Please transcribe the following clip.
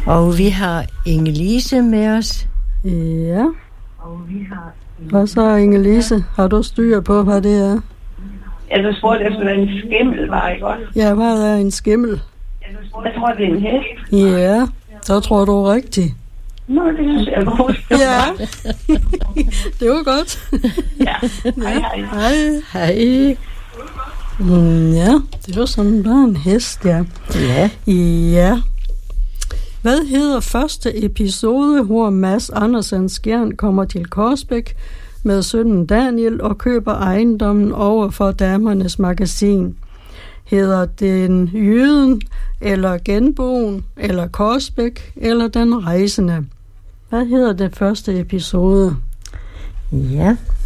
Og vi har Inge-Lise med os. Ja. Hvad så, Inge-Lise? Har du styr på, hvad det er? Jeg spurgte efter, hvad en skimmel var, ikke også? Ja, hvad er en skimmel? Jeg tror, det er en hest. Ja, så tror du rigtigt. Nå, det synes jeg er godt. Ja, det var godt. Ja, hej. Hej. Ja, det var sådan bare en hest, ja. Ja. Hvad hedder første episode, hvor Mads Andersen Skjern kommer til Korsbæk med sønnen Daniel og køber ejendommen over for Damernes Magasin? Hedder den Jyden, eller Genboen, eller Korsbæk, eller Den Rejsende? Hvad hedder det første episode? Ja.